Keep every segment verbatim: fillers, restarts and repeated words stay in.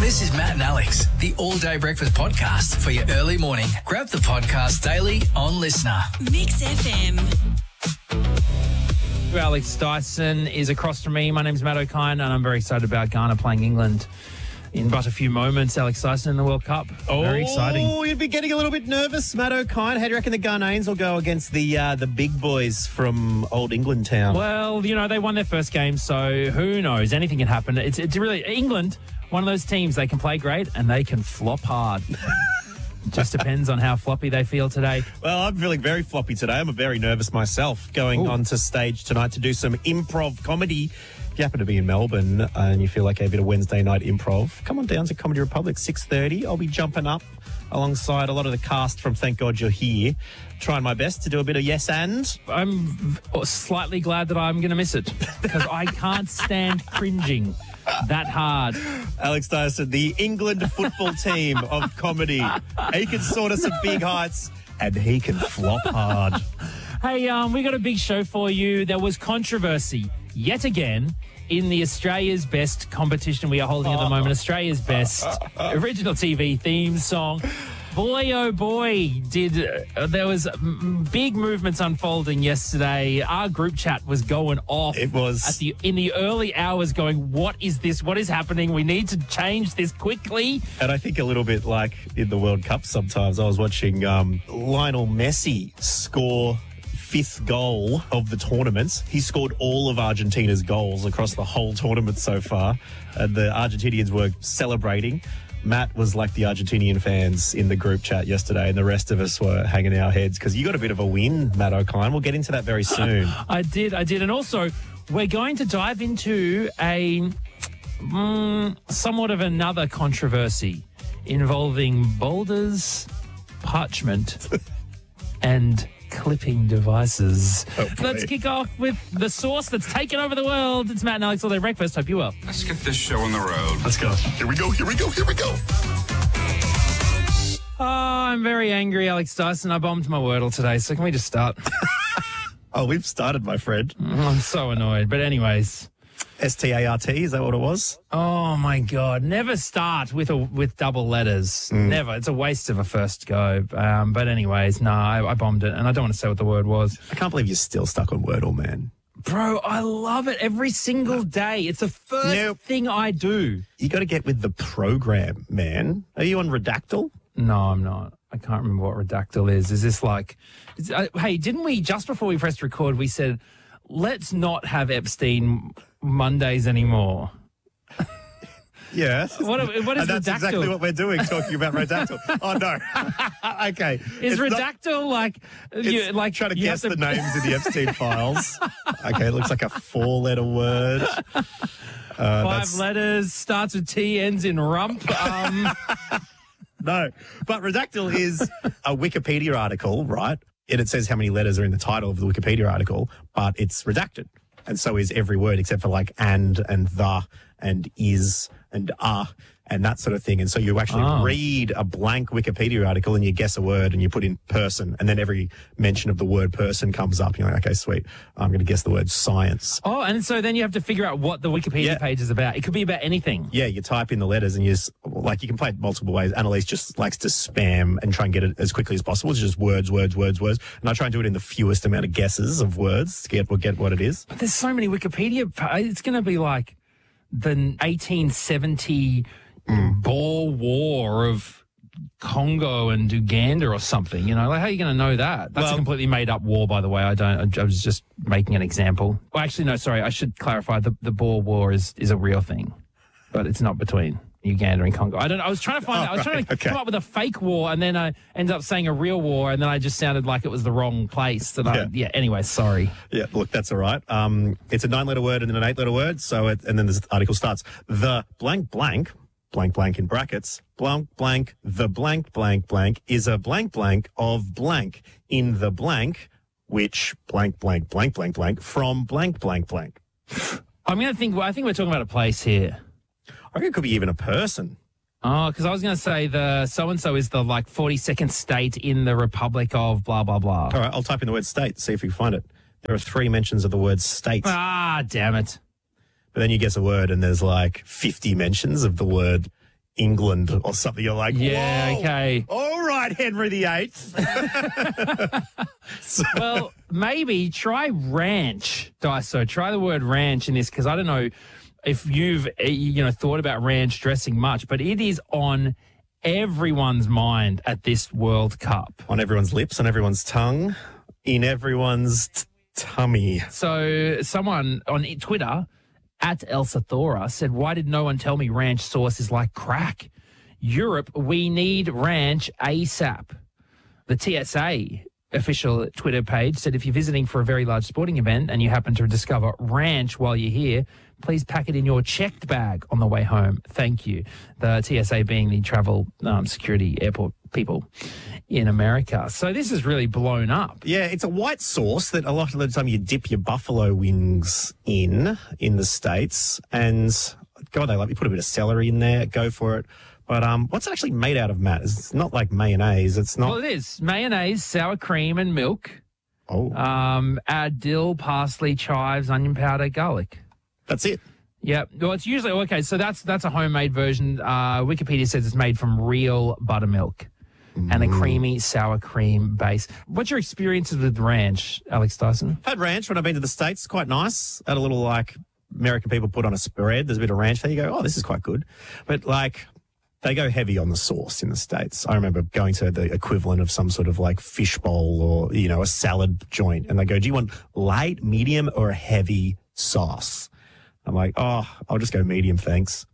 This is Matt and Alex, the all-day breakfast podcast for your early morning. Grab the podcast daily on Listener. Mix F M. Alex Dyson is across from me. My name's Matt O'Kine, and I'm very excited about Ghana playing England in but a few moments. Alex Dyson in the World Cup. Oh, very exciting. Oh, you'd be getting a little bit nervous, Matt O'Kine. How do you reckon the Ghanaians will go against the uh, the big boys from old England town? Well, you know, they won their first game, so who knows? Anything can happen. It's, it's really England, one of those teams, they can play great and they can flop hard. Just depends on how floppy they feel today. Well, I'm feeling very floppy today. I'm very nervous myself going Ooh. onto stage tonight to do some improv comedy. If you happen to be in Melbourne and you feel like a bit of Wednesday night improv, come on down to Comedy Republic, six thirty. I'll be jumping up alongside a lot of the cast from Thank God You're Here, trying my best to do a bit of yes and. I'm v- slightly glad that I'm going to miss it because I can't stand cringing that hard. Alex Dyson, the England football team of comedy. He can sort of some big heights and he can flop hard. Hey, um, we got a big show for you. There was controversy yet again in the Australia's Best competition we are holding at the moment. Australia's Best original T V theme song. Boy, oh boy, did uh, there was m- big movements unfolding yesterday. Our group chat was going off. It was. At the, in the early hours going, what is this? What is happening? We need to change this quickly. And I think a little bit like in the World Cup sometimes. I was watching um, Lionel Messi score fifth goal of the tournament. He scored all of Argentina's goals across the whole tournament so far. And the Argentinians were celebrating. Matt was like the Argentinian fans in the group chat yesterday, and the rest of us were hanging our heads because you got a bit of a win, Matt O'Kine. We'll get into that very soon. I did, I did. And also, we're going to dive into a mm, somewhat of another controversy involving boulders, parchment, and clipping devices. Oh, Let's kick off with the source that's taken over the world. It's Matt and Alex all day breakfast. Hope you're well. Let's get this show on the road. Let's go. Here we go, here we go, here we go. Oh, I'm very angry, Alex Dyson. I bombed my Wordle today, so can we just start? Oh, we've started, my friend. I'm so annoyed. But anyways. S T A R T, is that what it was? Oh my God! Never start with a with double letters. Mm. Never. It's a waste of a first go. Um, but anyways, no, I, I bombed it, and I don't want to say what the word was. I can't believe you're still stuck on Wordle, man. Bro, I love it every single day. It's the first Nope. thing I do. You got to get with the program, man. Are you on Redactyl? No, I'm not. I can't remember what Redactyl is. Is this like? Is, uh, hey, didn't we just before we pressed record? We said, let's not have Epstein Mondays anymore. Yes. What, what is and that's Redactyl? exactly what we're doing, talking about Redactyl. Oh, no. Okay. Is It's Redactyl not, like, you, it's like trying to you guess have the names in the Epstein files. Okay, it looks like a four-letter word. Uh, Five that's- letters, starts with T, ends in rump. Um, No. But Redactyl is a Wikipedia article, right? And it says how many letters are in the title of the Wikipedia article, but it's redacted. And so is every word except for like and and the and is and uh and that sort of thing. And so you actually Oh. read a blank Wikipedia article and you guess a word and you put in person. And then every mention of the word person comes up. You're like, okay, sweet. I'm going to guess the word science. oh, and so then you have to figure out what the Wikipedia Yeah. page is about. It could be about anything. Yeah, you type in the letters and you just, like, you can play it multiple ways. Annalise just likes to spam and try and get it as quickly as possible. It's just words, words, words, words. And I try and do it in the fewest amount of guesses of words to get, get what it is. But there's so many Wikipedia. pa- It's going to be like the eighteen seventy Boer War of Congo and Uganda or something. You know, like how are you going to know that? That's Well- a completely made up war, by the way. I don't. I, I was just making an example. Well, actually, no. Sorry, I should clarify. The the Boer War is is a real thing, but it's not between Uganda and Congo. I don't know. I was trying to find Oh, out. I was trying right, to okay. come up with a fake war, and then I ended up saying a real war, and then I just sounded like it was the wrong place. And Yeah. I, yeah. Anyway, sorry. Yeah, look, that's all right. Um, it's a nine-letter word and then an eight-letter word. So, it, and then this article starts, the blank blank, blank blank in brackets, blank blank, the blank blank blank is a blank blank of blank in the blank, which blank blank blank blank blank from blank blank blank. I'm going to think. I think we're talking about a place here. I reckon it could be even a person. Oh, because I was going to say the so-and-so is the like forty-second state in the Republic of blah, blah, blah. All right, I'll type in the word state, see if we can find it. There are three mentions of the word state. Ah, damn it. But then you guess a word and there's like fifty mentions of the word England or something. You're like, Yeah, whoa, okay. all right, Henry the Eighth. Well, maybe try ranch, Daiso. Try the word ranch in this because I don't know if you've uh, you know thought about ranch dressing much, but it is on everyone's mind at this World Cup. On everyone's lips, on everyone's tongue, in everyone's t- tummy. So someone on Twitter at Elsa Thora said, "Why did no one tell me ranch sauce is like crack? Europe, we need ranch ASAP." The T S A official Twitter page said, if you're visiting for a very large sporting event and you happen to discover ranch while you're here, please pack it in your checked bag on the way home. Thank you. The T S A being the travel um, security airport people in America. So this is really blown up. Yeah, it's a white sauce that a lot of the time you dip your buffalo wings in, in the States. And, God, they like you put a bit of celery in there, go for it. But um, what's it actually made out of, Matt? It's not like mayonnaise. It's not. Well, it is. Mayonnaise, sour cream and milk. Oh, Um, add dill, parsley, chives, onion powder, garlic. that's it. Yeah. Well, it's usually, okay, so that's that's a homemade version. Uh, Wikipedia says it's made from real buttermilk and a creamy sour cream base. What's your experiences with ranch, Alex Dyson? Had ranch when I've been to the States. It's quite nice. Had a little, like, American people put on a spread. There's a bit of ranch there. You go, oh, this is quite good. But, like, they go heavy on the sauce in the States. I remember going to the equivalent of some sort of, like, fish bowl or, you know, a salad joint. And they go, do you want light, medium, or a heavy sauce? I'm like, oh, I'll just go medium, thanks.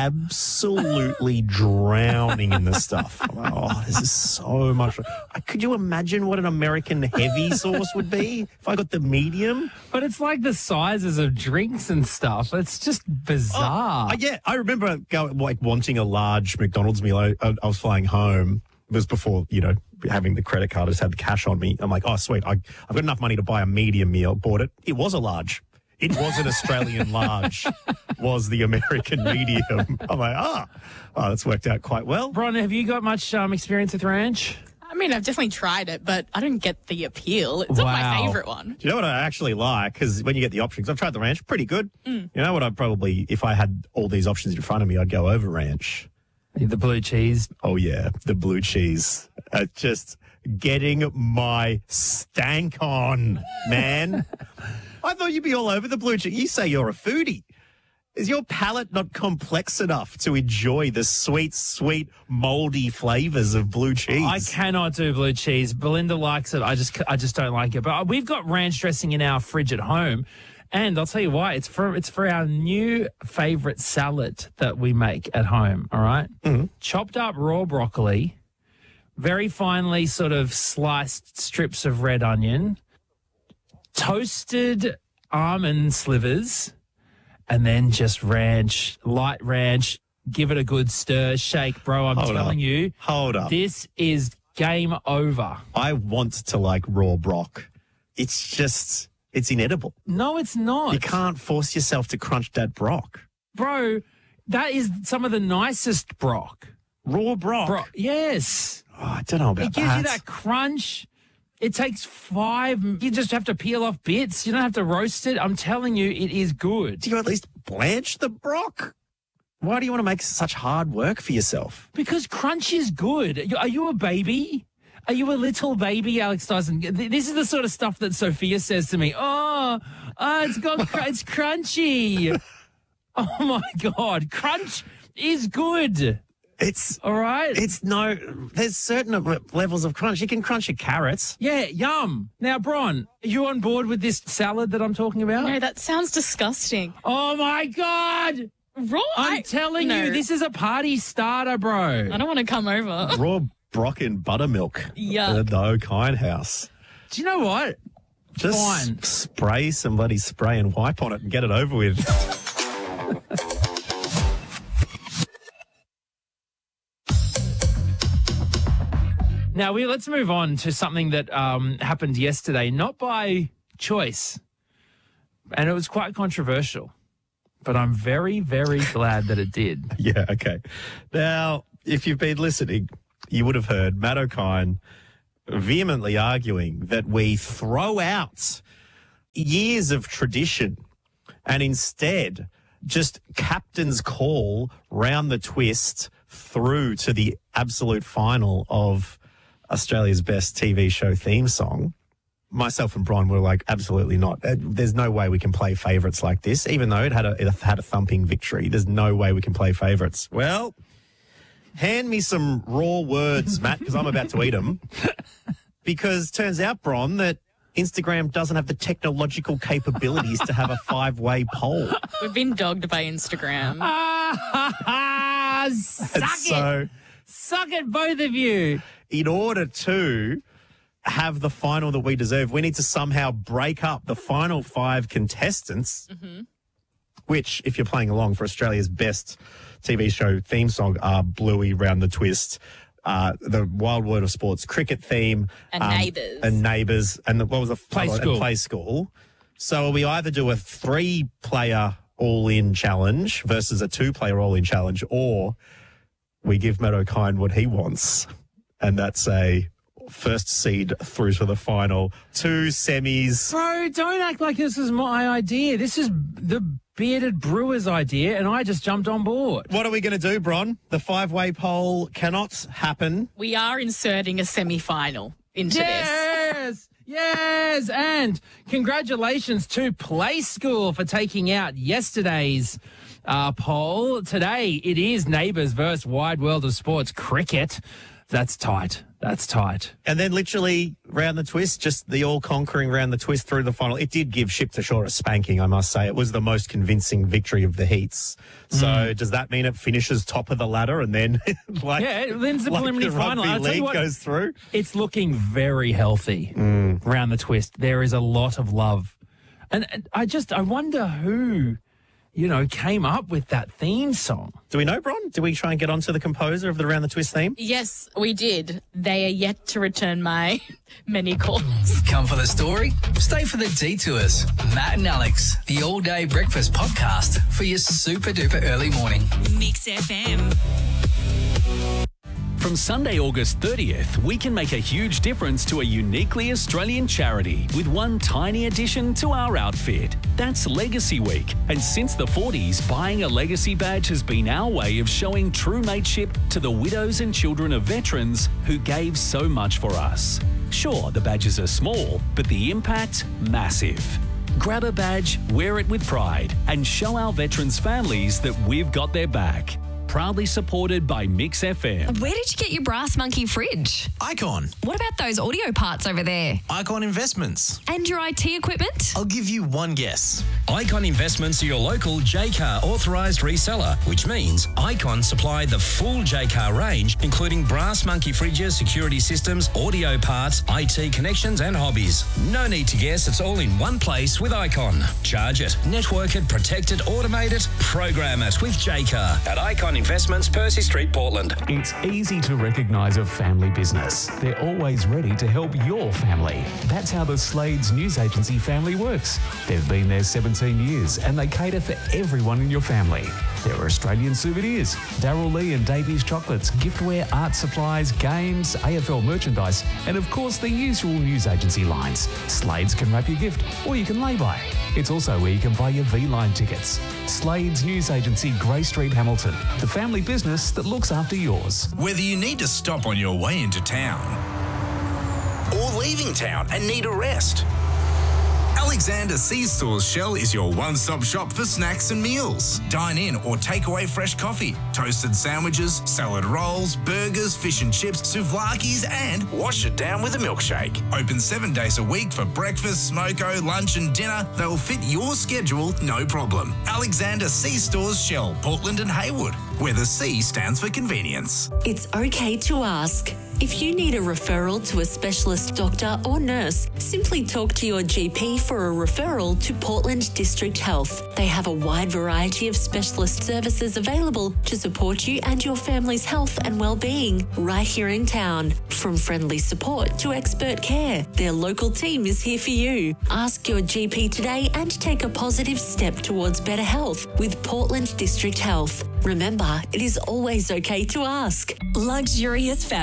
Absolutely drowning in the stuff. I'm like, oh, this is so much. Could you imagine what an American heavy sauce would be if I got the medium? But it's like the sizes of drinks and stuff. It's just bizarre. Oh, yeah, I remember going, like wanting a large McDonald's meal. I, I was flying home. It was before, you know, having the credit card. I just had the cash on me. I'm like, oh, sweet. I, I've got enough money to buy a medium meal. Bought it. It was a large. It was an Australian large, was the American medium. I'm like, ah, oh, that's worked out quite well. Bron, have you got much um, experience with ranch? I mean, I've definitely tried it, but I don't get the appeal. It's not my Wow. favorite one. Do you know what I actually like? Because when you get the options, I've tried the ranch, pretty good. You know what I'd probably, if I had all these options in front of me, I'd go over ranch. The blue cheese. Oh, yeah, the blue cheese. Uh, just getting my stank on, man. I thought you'd be all over the blue cheese. You say you're a foodie. Is your palate not complex enough to enjoy the sweet, sweet, moldy flavors of blue cheese? I cannot do blue cheese. Belinda likes it. I just, I just don't like it. But we've got ranch dressing in our fridge at home, and I'll tell you why. It's for, it's for our new favorite salad that we make at home. All right, mm-hmm. Chopped up raw broccoli, very finely sort of sliced strips of red onion, toasted almond slivers, and then just ranch, light ranch. Give it a good stir, shake, bro. I'm Hold telling up. you, Hold up. this is game over. I want to like raw brock. It's just, it's inedible. No, it's not. You can't force yourself to crunch that brock. Bro, that is some of the nicest brock. Raw brock? Bro, yes. Oh, I don't know about It gives that. you that crunch. It takes five. You just have to peel off bits. You don't have to roast it. I'm telling you, it is good. Do you at least blanch the brock? Why do you want to make such hard work for yourself? Because crunch is good. Are you a baby? Are you a little baby, Alex Dyson? This is the sort of stuff that Sophia says to me. Oh, oh it's got, cr- it's crunchy. Oh my God. Crunch is good. It's All right. It's no, there's certain levels of crunch. You can crunch your carrots. Yeah, yum. Now, Bron, are you on board with this salad that I'm talking about? No, that sounds disgusting. Oh my God. Raw? I'm I- telling no. you, this is a party starter, bro. I don't want to come over. Raw brock and buttermilk. Yuck. At the O'Kine house. Do you know what? Just Fine. spray some bloody spray and wipe on it and get it over with. Now, we let's move on to something that um, happened yesterday, not by choice, and it was quite controversial, but I'm very, very glad that it did. Yeah, okay. Now, if you've been listening, you would have heard Matt O'Kine vehemently arguing that we throw out years of tradition and instead just captain's call round the twist through to the absolute final of Australia's best T V show theme song. Myself and Bron were like, absolutely not. Uh, There's no way we can play favourites like this, even though it had a it had a thumping victory. There's no way we can play favourites. Well, hand me some raw words, Matt, because I'm about to eat them. Because turns out, Bron, that Instagram doesn't have the technological capabilities to have a five-way poll. We've been dogged by Instagram. Suck And it. so, Suck it, both of you. in order to have the final that we deserve, we need to somehow break up the final five contestants, Mm-hmm. which, if you're playing along for Australia's best T V show theme song, are Bluey, Round the Twist, uh, the Wild World of Sports cricket theme, And Neighbours. and Neighbours, and the, what was the Play and School. Play School. So we either do a three-player all-in challenge versus a two-player all-in challenge, or we give Matt O'Kine what he wants, and that's a first seed through to the final, two semis. Bro, don't act like this is my idea. This is the Bearded Brewers idea, and I just jumped on board. What are we going to do, Bron? The five-way poll cannot happen. We are inserting a semi-final into this. Yes, yes, and congratulations to Play School for taking out yesterday's uh, poll. Today it is Neighbours versus Wide World of Sports cricket. That's tight. That's tight. And then literally round the twist, just the all-conquering round the twist through the final. It did give Ship to Shore a spanking, I must say. It was the most convincing victory of the heats. So Mm. does that mean it finishes top of the ladder and then like, Yeah, then's the like preliminary the final. rugby I'll tell you league what, goes through? it's looking very healthy round the twist. There is a lot of love. And, and I just, I wonder who, you know, came up with that theme song. Do we know, Bron? Do we try and get onto the composer of the Round the Twist theme? Yes, we did. They are yet to return my many calls. Come for the story? Stay for the detours. Matt and Alex, the All Day Breakfast podcast for your super duper early morning. Mix F M. From Sunday, August thirtieth, we can make a huge difference to a uniquely Australian charity with one tiny addition to our outfit. That's Legacy Week. And since the forties, buying a Legacy badge has been our way of showing true mateship to the widows and children of veterans who gave so much for us. Sure, the badges are small, but the impact, massive. Grab a badge, wear it with pride, and show our veterans' families that we've got their back. Proudly supported by Mix F M. Where did you get your Brass Monkey fridge? Icon. What about those audio parts over there? Icon Investments. And your I T equipment? I'll give you one guess. Icon Investments are your local J-Car authorised reseller, which means Icon supply the full J-Car range, including Brass Monkey fridges, security systems, audio parts, I T connections and hobbies. No need to guess, it's all in one place with Icon. Charge it, network it, protect it, automate it, program it with J-Car at Icon Investments, Percy Street, Portland. It's easy to recognise a family business. They're always ready to help your family. That's how the Slades News Agency family works. They've been there seventeen years and they cater for everyone in your family. There are Australian souvenirs, Darryl Lee and Davies chocolates, giftware, art supplies, games, A F L merchandise, and of course the usual news agency lines. Slades can wrap your gift or you can lay by. It's also where you can buy your V-Line tickets. Slades News Agency, Grey Street, Hamilton. The family business that looks after yours. Whether you need to stop on your way into town or leaving town and need a rest, Alexander C-Stores Shell is your one-stop shop for snacks and meals. Dine in or take away fresh coffee, toasted sandwiches, salad rolls, burgers, fish and chips, souvlaki's, and wash it down with a milkshake. Open seven days a week for breakfast, smoko, lunch and dinner. They'll fit your schedule, no problem. Alexander C-Stores Shell, Portland and Haywood, where the C stands for convenience. It's okay to ask. If you need a referral to a specialist doctor or nurse, simply talk to your G P for a referral to Portland District Health. They have a wide variety of specialist services available to support you and your family's health and well-being right here in town. From friendly support to expert care, their local team is here for you. Ask your G P today and take a positive step towards better health with Portland District Health. Remember, it is always okay to ask. Luxurious fabrics.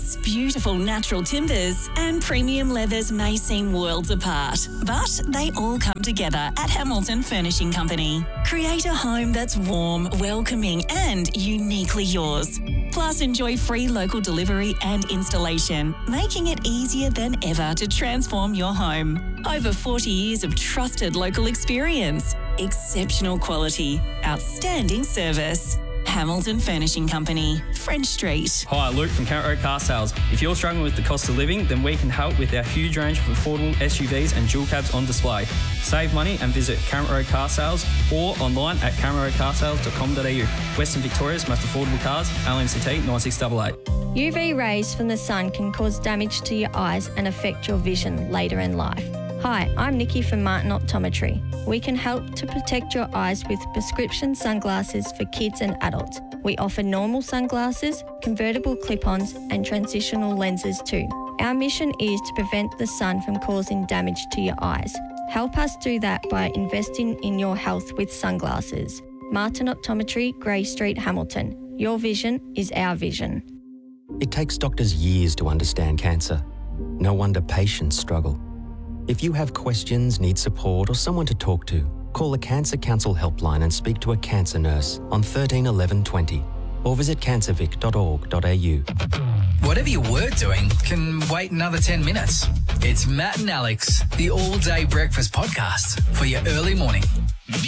Its beautiful natural timbers and premium leathers may seem worlds apart, but they all come together at Hamilton Furnishing Company. Create a home that's warm, welcoming and uniquely yours. Plus, enjoy free local delivery and installation, making it easier than ever to transform your home. Over forty years of trusted local experience, exceptional quality, outstanding service. Hamilton Furnishing Company, French Street. Hi, Luke from Current Road Car Sales. If you're struggling with the cost of living, then we can help with our huge range of affordable S U Vs and dual cabs on display. Save money and visit Current Road Car Sales or online at current road car sales dot com dot a u. Western Victoria's most affordable cars, L M C T nine six eight eight. U V rays from the sun can cause damage to your eyes and affect your vision later in life. Hi, I'm Nikki from Martin Optometry. We can help to protect your eyes with prescription sunglasses for kids and adults. We offer normal sunglasses, convertible clip-ons and transitional lenses too. Our mission is to prevent the sun from causing damage to your eyes. Help us do that by investing in your health with sunglasses. Martin Optometry, Grey Street, Hamilton. Your vision is our vision. It takes doctors years to understand cancer. No wonder patients struggle. If you have questions, need support or someone to talk to, call the Cancer Council helpline and speak to a cancer nurse on thirteen eleven twenty or visit cancer vic dot org dot a u. Whatever you were doing can wait another ten minutes. It's Matt and Alex, the all-day breakfast podcast for your early morning.